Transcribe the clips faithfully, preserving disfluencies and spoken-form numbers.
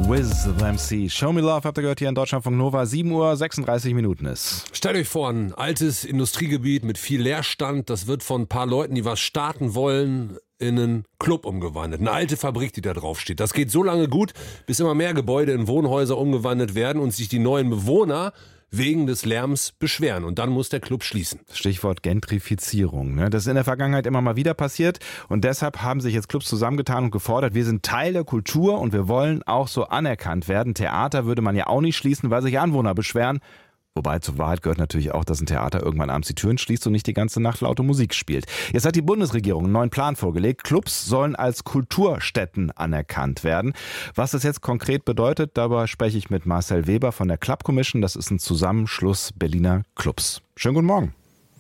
Wiz the M C. Show Me Love habt ihr gehört hier in Deutschlandfunk Nova. sieben Uhr sechsunddreißig Minuten ist. Stellt euch vor, ein altes Industriegebiet mit viel Leerstand. Das wird von ein paar Leuten, die was starten wollen, in einen Club umgewandelt. Eine alte Fabrik, die da drauf steht. Das geht so lange gut, bis immer mehr Gebäude in Wohnhäuser umgewandelt werden und sich die neuen Bewohner wegen des Lärms beschweren. Und dann muss der Club schließen. Stichwort Gentrifizierung. Ne? Das ist in der Vergangenheit immer mal wieder passiert. Und deshalb haben sich jetzt Clubs zusammengetan und gefordert, wir sind Teil der Kultur und wir wollen auch so anerkannt werden. Theater würde man ja auch nicht schließen, weil sich Anwohner beschweren. Wobei zur Wahrheit gehört natürlich auch, dass ein Theater irgendwann abends die Türen schließt und nicht die ganze Nacht laute Musik spielt. Jetzt hat die Bundesregierung einen neuen Plan vorgelegt. Clubs sollen als Kulturstätten anerkannt werden. Was das jetzt konkret bedeutet, darüber spreche ich mit Marcel Weber von der Club Commission. Das ist ein Zusammenschluss Berliner Clubs. Schönen guten Morgen.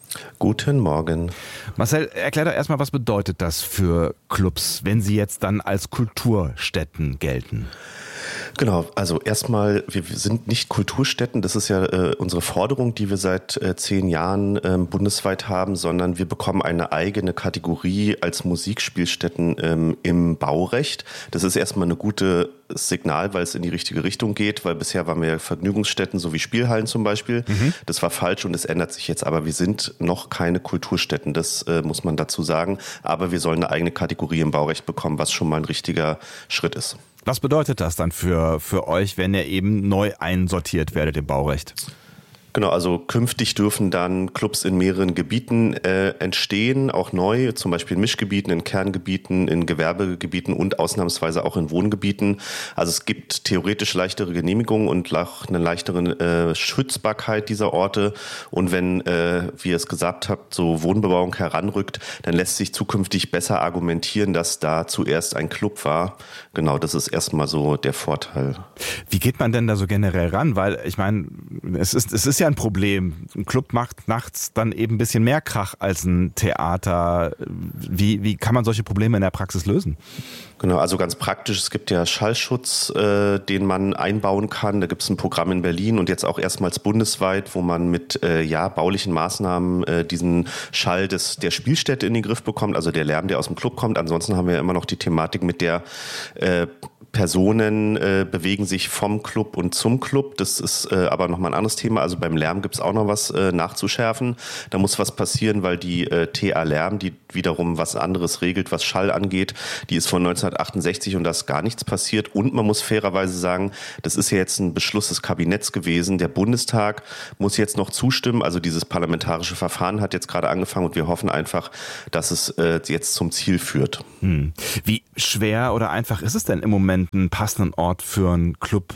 Guten Morgen. Marcel, erklär doch erstmal, was bedeutet das für Clubs, wenn sie jetzt dann als Kulturstätten gelten? Genau, also erstmal, wir sind nicht Kulturstätten, das ist ja äh, unsere Forderung, die wir seit äh, zehn Jahren äh, bundesweit haben, sondern wir bekommen eine eigene Kategorie als Musikspielstätten ähm, im Baurecht. Das ist erstmal eine gute Signal, weil es in die richtige Richtung geht, weil bisher waren wir Vergnügungsstätten, so wie Spielhallen zum Beispiel. Mhm. Das war falsch und es ändert sich jetzt, aber wir sind noch keine Kulturstätten, das äh, muss man dazu sagen. Aber wir sollen eine eigene Kategorie im Baurecht bekommen, was schon mal ein richtiger Schritt ist. Was bedeutet das dann für, für euch, wenn ihr eben neu einsortiert werdet im Baurecht? Genau, also künftig dürfen dann Clubs in mehreren Gebieten äh, entstehen, auch neu, zum Beispiel in Mischgebieten, in Kerngebieten, in Gewerbegebieten und ausnahmsweise auch in Wohngebieten. Also es gibt theoretisch leichtere Genehmigungen und auch eine leichtere äh, Schützbarkeit dieser Orte. Und wenn, äh, wie ihr es gesagt habt, so Wohnbebauung heranrückt, dann lässt sich zukünftig besser argumentieren, dass da zuerst ein Club war. Genau, das ist erstmal so der Vorteil. Wie geht man denn da so generell ran? Weil ich meine, es ist, es ist ja ein Problem. Ein Club macht nachts dann eben ein bisschen mehr Krach als ein Theater. Wie, wie kann man solche Probleme in der Praxis lösen? Genau, also ganz praktisch, es gibt ja Schallschutz, äh, den man einbauen kann. Da gibt es ein Programm in Berlin und jetzt auch erstmals bundesweit, wo man mit äh, ja, baulichen Maßnahmen äh, diesen Schall des, der Spielstätte in den Griff bekommt, also der Lärm, der aus dem Club kommt. Ansonsten haben wir ja immer noch die Thematik mit der äh, Personen äh, bewegen sich vom Club und zum Club. Das ist äh, aber nochmal ein anderes Thema. Also beim Lärm gibt es auch noch was äh, nachzuschärfen. Da muss was passieren, weil die äh, T A Lärm, die wiederum was anderes regelt, was Schall angeht, die ist von neunzehnhundertachtundsechzig und da ist gar nichts passiert. Und man muss fairerweise sagen, das ist ja jetzt ein Beschluss des Kabinetts gewesen. Der Bundestag muss jetzt noch zustimmen. Also dieses parlamentarische Verfahren hat jetzt gerade angefangen und wir hoffen einfach, dass es äh, jetzt zum Ziel führt. Hm. Wie schwer oder einfach ist es denn im Moment, einen passenden Ort für einen Club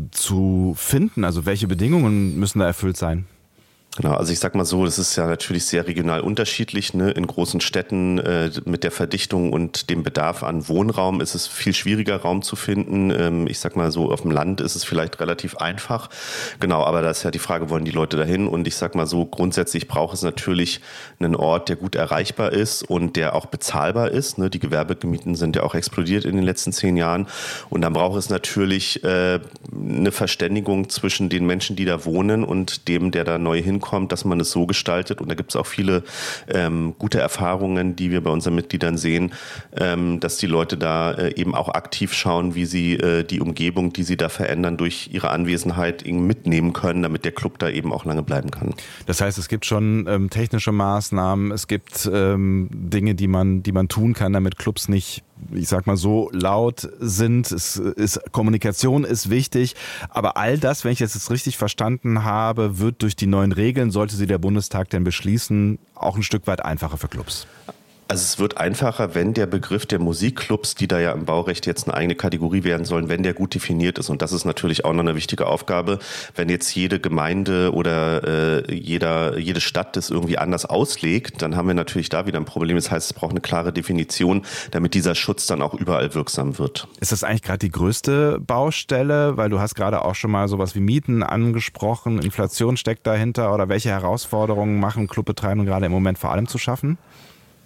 zu finden? Also welche Bedingungen müssen da erfüllt sein? Genau, also ich sag mal so, das ist ja natürlich sehr regional unterschiedlich. Ne? In großen Städten äh, mit der Verdichtung und dem Bedarf an Wohnraum ist es viel schwieriger, Raum zu finden. Ähm, ich sag mal so, auf dem Land ist es vielleicht relativ einfach. Genau, aber da ist ja die Frage, wollen die Leute dahin? Und ich sag mal so, grundsätzlich braucht es natürlich einen Ort, der gut erreichbar ist und der auch bezahlbar ist. Ne? Die Gewerbemieten sind ja auch explodiert in den letzten zehn Jahren. Und dann braucht es natürlich äh, eine Verständigung zwischen den Menschen, die da wohnen und dem, der da neu hinkommt. Kommt, dass man es so gestaltet und da gibt es auch viele ähm, gute Erfahrungen, die wir bei unseren Mitgliedern sehen, ähm, dass die Leute da äh, eben auch aktiv schauen, wie sie äh, die Umgebung, die sie da verändern, durch ihre Anwesenheit mitnehmen können, damit der Club da eben auch lange bleiben kann. Das heißt, es gibt schon ähm, technische Maßnahmen, es gibt ähm, Dinge, die man, die man tun kann, damit Clubs nicht, ich sag mal so, laut sind. Es ist, Kommunikation ist wichtig, aber all das, wenn ich das jetzt richtig verstanden habe, wird durch die neuen Regeln, sollte sie der Bundestag denn beschließen, auch ein Stück weit einfacher für Clubs. Also es wird einfacher, wenn der Begriff der Musikclubs, die da ja im Baurecht jetzt eine eigene Kategorie werden sollen, wenn der gut definiert ist. Und das ist natürlich auch noch eine wichtige Aufgabe. Wenn jetzt jede Gemeinde oder äh, jeder, jede Stadt das irgendwie anders auslegt, dann haben wir natürlich da wieder ein Problem. Das heißt, es braucht eine klare Definition, damit dieser Schutz dann auch überall wirksam wird. Ist das eigentlich gerade die größte Baustelle? Weil du hast gerade auch schon mal sowas wie Mieten angesprochen. Inflation steckt dahinter. Oder welche Herausforderungen machen Clubbetreibende gerade im Moment vor allem zu schaffen?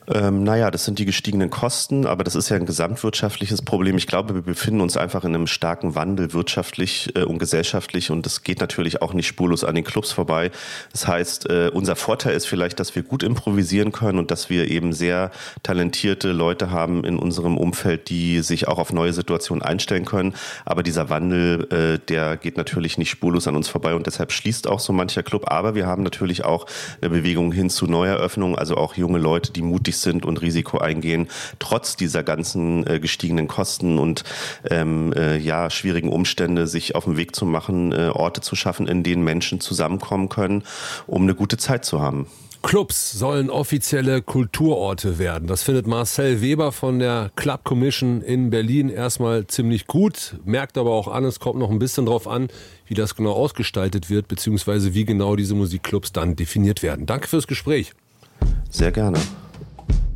Ähm, naja, das sind die gestiegenen Kosten, aber das ist ja ein gesamtwirtschaftliches Problem. Ich glaube, wir befinden uns einfach in einem starken Wandel wirtschaftlich äh, und gesellschaftlich und das geht natürlich auch nicht spurlos an den Clubs vorbei. Das heißt, äh, unser Vorteil ist vielleicht, dass wir gut improvisieren können und dass wir eben sehr talentierte Leute haben in unserem Umfeld, die sich auch auf neue Situationen einstellen können. Aber dieser Wandel, äh, der geht natürlich nicht spurlos an uns vorbei und deshalb schließt auch so mancher Club. Aber wir haben natürlich auch eine Bewegung hin zu Neueröffnungen, also auch junge Leute, die mutig sind und Risiko eingehen, trotz dieser ganzen äh, gestiegenen Kosten und ähm, äh, ja, schwierigen Umstände, sich auf den Weg zu machen, äh, Orte zu schaffen, in denen Menschen zusammenkommen können, um eine gute Zeit zu haben. Clubs sollen offizielle Kulturorte werden. Das findet Marcel Weber von der Club Commission in Berlin erstmal ziemlich gut, merkt aber auch an, es kommt noch ein bisschen drauf an, wie das genau ausgestaltet wird, beziehungsweise wie genau diese Musikclubs dann definiert werden. Danke fürs Gespräch. Sehr gerne.